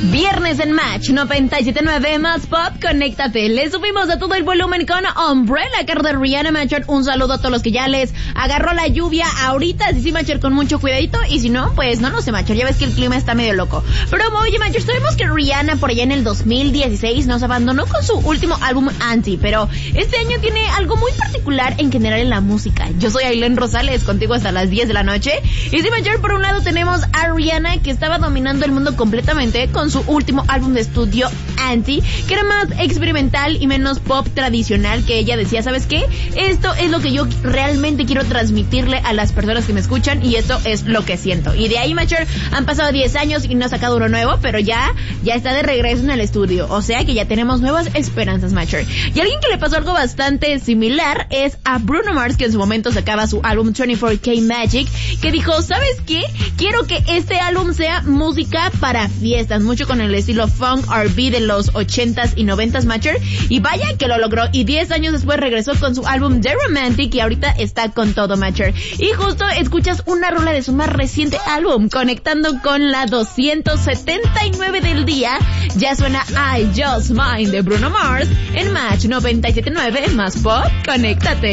Viernes en Match 97.9 más pop, conéctate. Le subimos a todo el volumen con Umbrella, carro de Rihanna, Matcher. Un saludo a todos los que ya les agarró la lluvia ahorita. Sí, Matcher, con mucho cuidadito. Y si no, pues no sé, Matcher. Ya ves que el clima está medio loco. Pero oye, Matcher, sabemos que Rihanna por allá en el 2016 nos abandonó con su último álbum Anti. Pero este año tiene algo muy particular en general en la música. Yo soy Ailén Rosales, contigo hasta las 10 de la noche. Y sí, Matcher, por un lado tenemos a Rihanna, que estaba dominando el mundo completamente con su último álbum de estudio Anti, que era más experimental y menos pop tradicional, que ella decía, ¿sabes qué? Esto es lo que yo realmente quiero transmitirle a las personas que me escuchan y esto es lo que siento. Y de ahí, Matcher, han pasado 10 años y no ha sacado uno nuevo, pero ya está de regreso en el estudio, o sea que ya tenemos nuevas esperanzas, Matcher. Y alguien que le pasó algo bastante similar es a Bruno Mars, que en su momento sacaba su álbum 24K Magic, que dijo, ¿sabes qué? Quiero que este álbum sea música para fiestas, mucho con el estilo funk R&B de los 80s y 90s, Matcher, y vaya que lo logró, y 10 años después regresó con su álbum The Romantic y ahorita está con todo, Matcher. Y justo escuchas una rola de su más reciente álbum, conectando con la 279 del día, ya suena I Just Mine de Bruno Mars en Match 97.9 más pop, conéctate.